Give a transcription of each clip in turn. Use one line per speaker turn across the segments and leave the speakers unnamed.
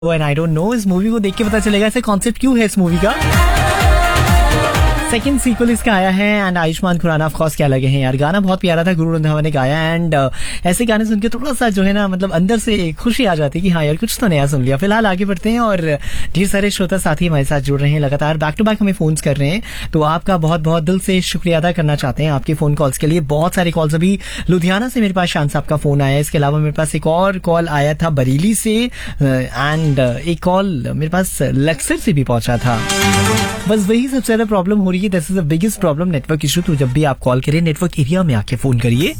And I don't know, इस movie को देख के पता चलेगा ऐसे कॉन्सेप्ट क्यों है इस मूवी का। सेकंड सीक्वल इसका आया है and Ayushman Khurana of course क्या लगे हैं यार। गाना बहुत प्यारा था, गुरु रंधावा ने गाया एंड ऐसे गाने सुन के थोड़ा सा जो है ना मतलब अंदर से खुशी आ जाती है कि हाँ यार कुछ तो नया सुन लिया। फिलहाल आगे बढ़ते हैं और ढेर सारे श्रोता साथी हमारे साथ जुड़ रहे हैं, लगातार बैक टू बैक हमें फोन्स कर रहे हैं, तो आपका बहुत बहुत दिल से शुक्रिया अदा करना चाहते हैं आपके फोन कॉल्स के लिए। बहुत सारे कॉल्स, अभी लुधियाना से मेरे पास शान साहब का फोन आया है, इसके अलावा मेरे पास एक और कॉल आया था बरेली से एंड एक कॉल मेरे पास लक्सर से भी पहुंचा था। बस वही सबसे ज्यादा प्रॉब्लम हो रही है, this is the biggest problem, network issue. तो जब भी आप कॉल करें नेटवर्क एरिया में आके फोन करिए।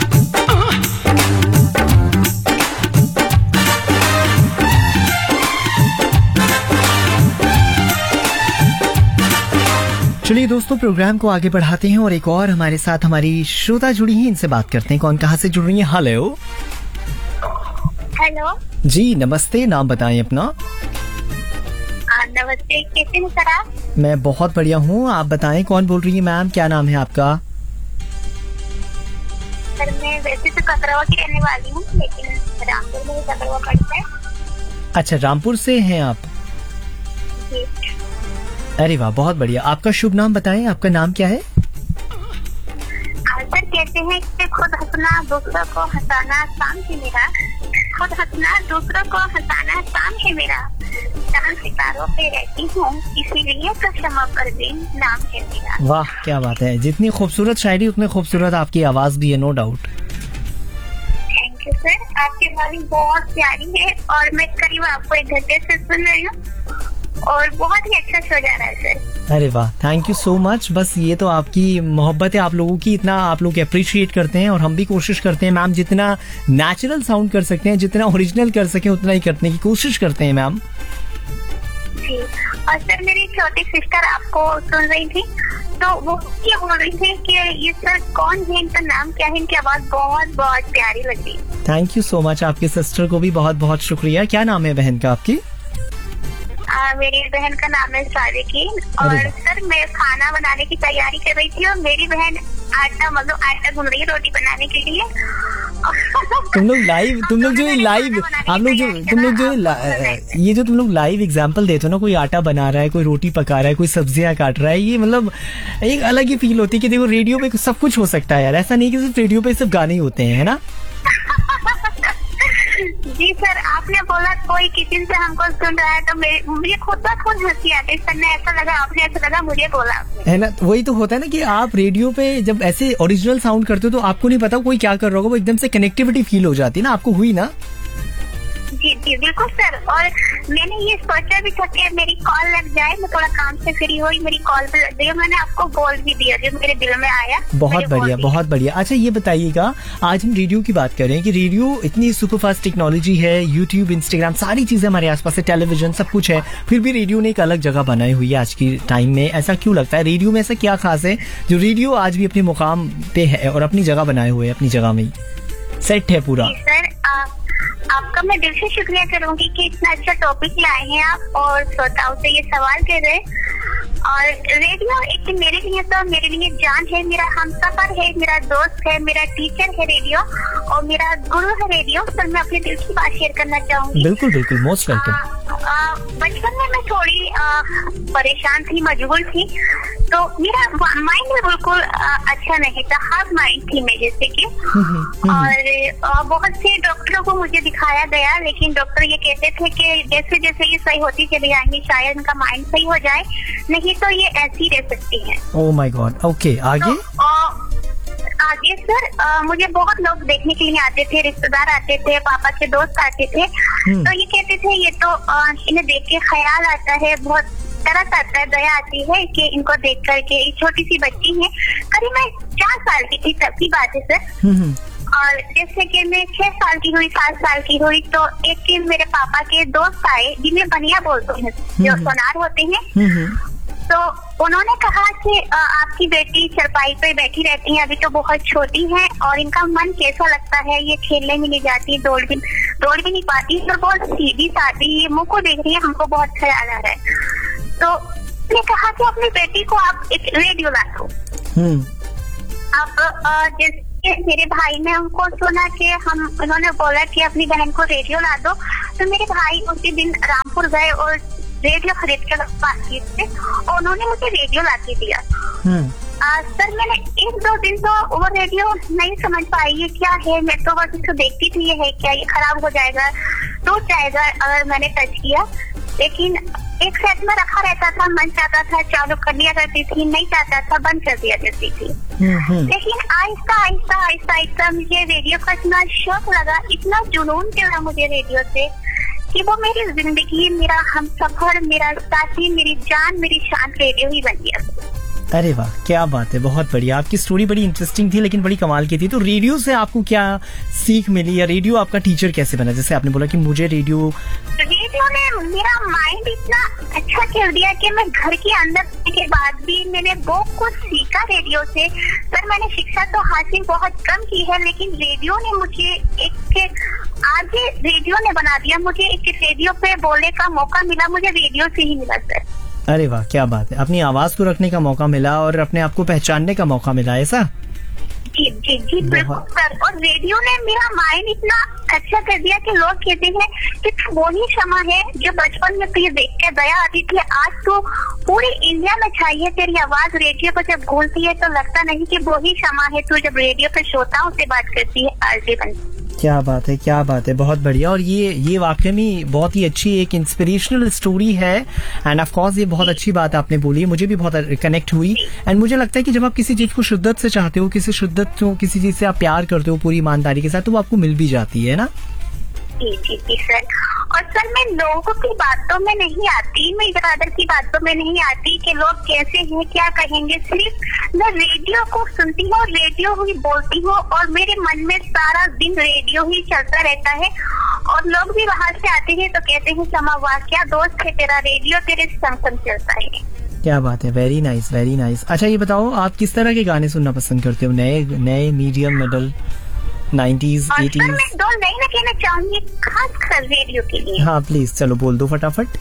चलिए दोस्तों, प्रोग्राम को आगे बढ़ाते हैं और एक और हमारे साथ हमारी श्रोता जुड़ी हैं, इनसे बात करते हैं। कौन कहाँ से जुड़ रही है? हेलो।
हेलो
जी नमस्ते, नाम बताएं अपना।
नमस्ते, कैसे हैं सर आप?
मैं बहुत बढ़िया हूँ, आप बताएं कौन बोल रही है मैम, क्या नाम है आपका?
सर मैं वैसे तो ककरवा की रहने वाली हूँ, लेकिन रामपुर में ककरवा पड़ता है।
अच्छा, रामपुर से हैं आप?
जी।
अरे वाह, बहुत बढ़िया। आपका शुभ नाम बताएं, आपका नाम क्या है?
सर कहते हैं कि खुद हंसना दूसरों को हंसाना काम है मेरा, खुद हंसना दूसरों को हंसाना काम है मेरा, चांद सितारों पे रहती हूँ इसीलिए तो क्षमा कर दे नाम है मेरा।
वाह क्या बात है, जितनी खूबसूरत शायरी उतनी खूबसूरत आपकी आवाज भी है, no doubt.
Thank you sir, आपकी आवाज बहुत प्यारी है और मैं करीब आपको 1 घंटे से सुन रही हूँ और बहुत ही अच्छा शो जा रहा है सर।
अरे वाह, थैंक यू सो मच। बस ये तो आपकी मोहब्बत है आप लोगों की, इतना आप लोग अप्रिशिएट करते हैं और हम भी कोशिश करते हैं मैम, जितना नेचुरल साउंड कर सकते हैं, जितना ओरिजिनल कर सकें उतना ही करने की कोशिश करते हैं मैम।
जी, और सर मेरी छोटी सिस्टर आपको सुन रही थी तो वो ये बोल रही थी कि ये सर कौन है, इनका नाम क्या है, इनकी आवाज बहुत बहुत प्यारी लगी।
थैंक यू सो मच, आपकी सिस्टर को भी बहुत बहुत शुक्रिया। क्या नाम है बहन का आपकी?
मेरी बहन का नाम है सादिकीन और सर मैं खाना बनाने की तैयारी कर रही थी और मेरी बहन आटा गूंद रही है रोटी बनाने के लिए।
तुम लोग लाइव एग्जांपल देते हो ना, कोई आटा बना रहा है, कोई रोटी पका रहा है, कोई सब्जियां काट रहा है, ये मतलब एक अलग ही फील होती है कि देखो रेडियो पे सब कुछ हो सकता है यार, ऐसा नहीं कि सिर्फ रेडियो पे सिर्फ गाने ही होते हैं, है ना?
जी सर, आपने बोला कोई किचन से हमको सुन रहा है तो मुझे खुद हंसी आती है, ऐसा लगा आपने ऐसा लगा मुझे बोला आपने, है
ना? वही तो होता है ना कि आप रेडियो पे जब ऐसे ओरिजिनल साउंड करते हो तो आपको नहीं पता कोई क्या कर रहा होगा, वो एकदम से कनेक्टिविटी फील हो जाती है ना, आपको हुई ना?
जी जी बिल्कुल सर, और मैंने ये सोचा भी था कि मेरी कॉल लग जाए, मैं थोड़ा काम से फ्री हुई, मेरी कॉल पे लग गई, मैंने आपको बोल भी दिया जो मेरे दिल में आया।
बहुत बढ़िया, बहुत बढ़िया। अच्छा ये बताइएगा, आज हम रेडियो की बात कर रहे हैं कि रेडियो इतनी सुपरफास्ट टेक्नोलॉजी है, यूट्यूब, इंस्टाग्राम, सारी चीजें हमारे आसपास है, टेलीविजन सब कुछ है, फिर भी रेडियो ने एक अलग जगह बनाई हुई है आज की टाइम में। ऐसा क्यों लगता है? रेडियो में ऐसा क्या खास है जो रेडियो आज भी अपने मुकाम पे है और अपनी जगह बनाए हुए है, अपनी जगह में सेट है पूरा?
सर आपका मैं दिल से शुक्रिया करूंगी कि इतना अच्छा टॉपिक लाए हैं आप और श्रोताओं से ये सवाल कर रहे हैं। और रेडियो एक मेरे लिए जान है, मेरा हमसफर है, मेरा दोस्त है, मेरा टीचर है रेडियो और मेरा गुरु है रेडियो। सर मैं अपने दिल की बात शेयर करना चाहूंगी।
बिल्कुल बिल्कुल, मोस्ट वेलकम।
बचपन में मैं थोड़ी परेशान थी, मजबूर थी, तो मेरा माइंड बिल्कुल अच्छा नहीं था, हाफ माइंड थी मैं जैसे कि, और बहुत से डॉक्टरों को मुझे दिखाया गया, लेकिन डॉक्टर ये कहते थे कि जैसे जैसे ये सही होती चली जाएंगी शायद इनका माइंड सही हो जाए, नहीं तो ये ऐसी रह सकती है।
ओह माय गॉड, ओके आगे?
आगे सर मुझे बहुत लोग देखने के लिए आते थे, रिश्तेदार आते थे, पापा के दोस्त आते थे, तो ये कहते थे ये तो इन्हें देख के ख्याल आता है, बहुत तरस आता है, दया आती है कि इनको देख करके, छोटी सी बच्ची है, करीब मैं 4 साल की थी तब की बात है सर। और जैसे कि मैं 6 साल की हुई, 7 साल की हुई, तो एक दिन मेरे पापा के दोस्त आए जिन्हें बनिया बोलते हैं, जो सोनार होते हैं, तो उन्होंने कहा कि आपकी बेटी चरपाई पे बैठी रहती है, अभी तो बहुत छोटी है और इनका मन कैसा लगता है, ये खेलने भी नहीं जाती, दौड़ भी नहीं पाती, और बहुत सीधी सादी, ये मुंह को देख रही है, हमको बहुत ख्याल आ रहा है। तो मैंने कहा कि अपनी बेटी को आप एक रेडियो ला दो। अब मेरे भाई ने हमको सुना कि उन्होंने बोला कि अपनी बहन को रेडियो ला दो, तो मेरे भाई उसी दिन रामपुर गए और रेडियो खरीद के बातचीत थे और उन्होंने मुझे रेडियो ला के दिया। सर मैंने 1-2 दिन तो वो रेडियो नहीं समझ पाई ये क्या है, मैं तो बस इसको देखती थी ये है क्या, ये खराब हो जाएगा, टूट जाएगा अगर मैंने टच किया। लेकिन एक सेट में रखा रहता था, मन चाहता था चालू कर लिया करती थी, नहीं चाहता था बंद कर दिया करती थी। लेकिन आहिस्ता आहिस्ता आहिस्ता आहिस्ता मुझे रेडियो का इतना शौक लगा, इतना जुनून चढ़ा मुझे रेडियो से कि वो मेरी जिंदगी, मेरा हमसफर, मेरा साथी, मेरी जान, मेरी शान रेडियो ही बन गया।
अरे वाह, क्या बात है, बहुत बढ़िया। आपकी स्टोरी बड़ी इंटरेस्टिंग थी लेकिन बड़ी कमाल की थी। तो रेडियो से आपको क्या सीख मिली, या रेडियो आपका टीचर कैसे बना? जैसे आपने बोला कि मुझे रेडियो
ने मेरा माइंड इतना अच्छा कर दिया कि मैं घर के अंदर के बाद भी मैंने बहुत कुछ सीखा रेडियो से। सर मैंने शिक्षा तो हासिल बहुत कम की है, लेकिन रेडियो ने मुझे एक आगे रेडियो ने बना दिया। मुझे एक रेडियो पे बोलने का मौका मिला, मुझे रेडियो से ही मिला सर।
अरे वाह, क्या बात है, अपनी आवाज को रखने का मौका मिला और अपने आप को पहचानने का मौका मिला, ऐसा?
जी जी जी बिल्कुल सर। और रेडियो ने मेरा माइंड इतना अच्छा कर दिया कि लोग कहते हैं कि वो ही क्षमा है जो बचपन में तुझे देख के दया आती थी, आज तो पूरे इंडिया में छाई है तेरी आवाज। रेडियो पर जब बोलती है तो लगता नहीं कि वो ही क्षमा है तू जब रेडियो पे श्रोताओं से बात करती है आरजे बन।
क्या बात है, क्या बात है, बहुत बढ़िया। और ये वाकई में बहुत ही अच्छी एक इंस्पिरेशनल स्टोरी है एंड ऑफ कोर्स ये बहुत अच्छी बात आपने बोली, मुझे भी बहुत कनेक्ट हुई। एंड मुझे लगता है कि जब आप किसी चीज को शिद्दत से चाहते हो, किसी चीज से आप प्यार करते हो पूरी ईमानदारी के साथ, तो वो आपको मिल भी जाती है ना।
जी जी जी सर। और सर मैं लोगों की बातों में नहीं आती, मैं इधर की बातों में नहीं आती कि लोग कैसे हैं क्या कहेंगे, सिर्फ मैं रेडियो को सुनती हूँ, रेडियो ही बोलती हूँ और मेरे मन में सारा दिन रेडियो ही चलता रहता है। और लोग भी बाहर से आते हैं तो कहते हैं समा वाह क्या दोस्त है तेरा, रेडियो तेरे संग संग चलता है।
क्या बात है, वेरी नाइस वेरी नाइस। अच्छा ये बताओ आप किस तरह के गाने सुनना पसंद करते हो? नए मीडियम मिडल 90s 80s?
मैं 2 लाइनें कहना चाहूंगी खास कर रेडियो के लिए।
हाँ प्लीज, चलो बोल दो फटाफट।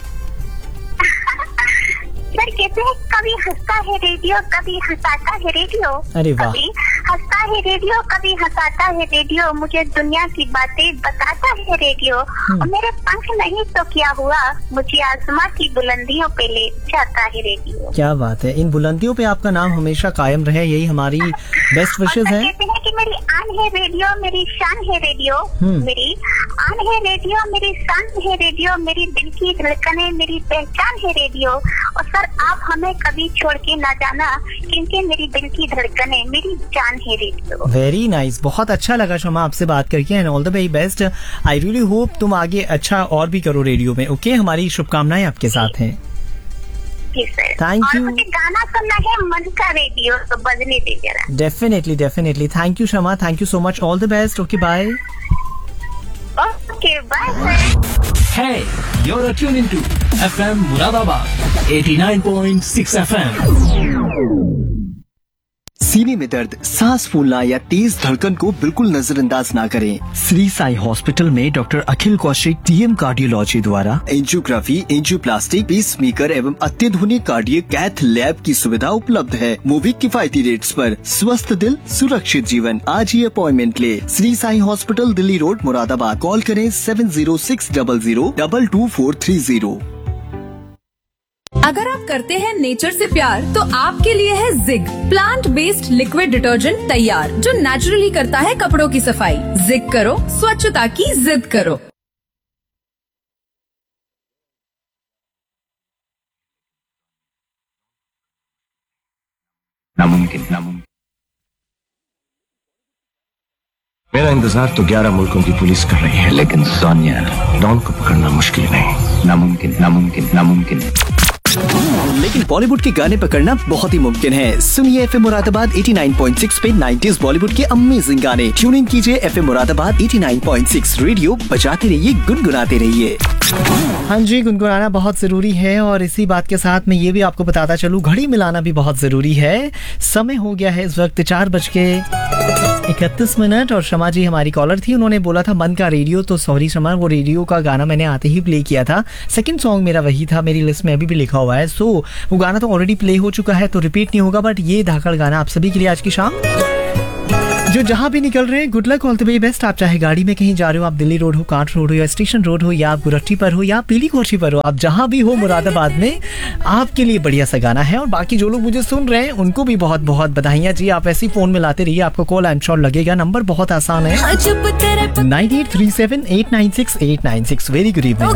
सर कहते हैं कभी हंसता है रेडियो, कभी हंसाता है रेडियो।
अरे वाह।
कभी हंसता है रेडियो, कभी हंसाता है रेडियो, मुझे दुनिया की बातें बताता है रेडियो। और मेरे पंख नहीं तो क्या हुआ, मुझे आसमां की बुलंदियों पे ले जाता है रेडियो।
क्या बात है, इन बुलंदियों पे आपका नाम हमेशा कायम रहे, यही हमारी बेस्ट विशेस है।
कहते हैं कि मेरी आन है रेडियो, मेरी शान है रेडियो, मेरी आन है रेडियो, मेरी शान है रेडियो, मेरी दिल की धड़कने मेरी पहचान है रेडियो। और सर आप हमें कभी छोड़ के ना जाना, क्योंकि मेरी दिल की धड़कने मेरी जान है रेडियो।
वेरी नाइस, बहुत अच्छा लगा शमा आपसे बात करके and all the very best. I really hope तुम आगे अच्छा और भी करो रेडियो में। ओके, हमारी शुभकामनाएं आपके साथ हैं। Thank you.
मुझे गाना सुनना है, मन का रेडियो तो बजने दीजिए।
Definitely definitely. Thank you Shama, thank you so much, all the best. Okay bye.
Okay bye.
Hey, you're tuned into FM Muradabad 89.6 FM.
सीने में दर्द, सांस फूलना या तेज धड़कन को बिल्कुल नजरअंदाज ना करें। श्री साई हॉस्पिटल में डॉक्टर अखिल कौशिक DM कार्डियोलॉजी द्वारा एंजियोग्राफी, एंजियोप्लास्टी, पेसमेकर एवं अत्याधुनिक कार्डियक कैथ लैब की सुविधा उपलब्ध है। वो भी किफायती रेट्स पर। स्वस्थ दिल सुरक्षित जीवन, आज ही अपॉइंटमेंट ले। Shri Sai hospital, Delhi road, Moradabad. Call करें 7060002430।
अगर आप करते हैं नेचर से प्यार तो आपके लिए है zig plant based liquid detergent तैयार, जो नेचुरली करता है कपड़ों की सफाई। जिग करो, स्वच्छता की जिद करो।
नामुमकिन मेरा इंतजार तो 11 मुल्कों की पुलिस कर रही है, लेकिन सोनिया डॉन को पकड़ना मुश्किल नहीं। नामुमकिन।
लेकिन बॉलीवुड के गाने पकड़ना बहुत ही मुमकिन है। सुनिए FM मुरादाबाद 89.6 पे 90s बॉलीवुड के अमेजिंग गाने। ट्यून इन कीजिए FM मुरादाबाद 89.6 रेडियो, बजाते रहिए, गुनगुनाते रहिए।
हाँ जी, गुनगुनाना बहुत जरूरी है। और इसी बात के साथ मैं ये भी आपको बताता चलूं, घड़ी मिलाना भी बहुत जरूरी है। समय हो गया है इस वक्त 4:31 और शमा जी हमारी कॉलर थी, उन्होंने बोला था मन का रेडियो। तो सॉरी शमा, वो रेडियो का गाना मैंने आते ही प्ले किया था। सेकंड सॉन्ग मेरा वही था, मेरी लिस्ट में अभी भी लिखा हुआ है। सो वो गाना तो ऑलरेडी प्ले हो चुका है, तो रिपीट नहीं होगा। बट ये धाकड़ गाना आप सभी के लिए आज की शाम जो जहाँ भी निकल रहे हैं, good luck, all the way best. आप चाहे गाड़ी में कहीं जा रहे हो, आप दिल्ली रोड हो, कांट रोड हो, या स्टेशन रोड हो, या आप गुरट्टी पर हो, या पीली कोठी पर हो, आप जहाँ भी हो मुरादाबाद में, आपके लिए बढ़िया सा गाना है। और बाकी जो लोग मुझे सुन रहे हैं उनको भी बहुत बहुत बधाइयाँ जी। आप ऐसी फोन मिलाते रहिए, आपको कॉल आई एम श्योर लगेगा। नंबर बहुत आसान है 9837896896। Very good evening.